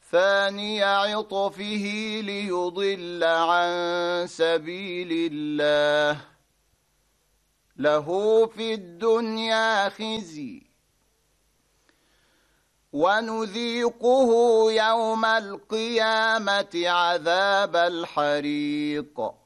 ثاني عطفه ليضل عن سبيل الله له في الدنيا خزي ونذيقه يوم القيامة عذاب الحريق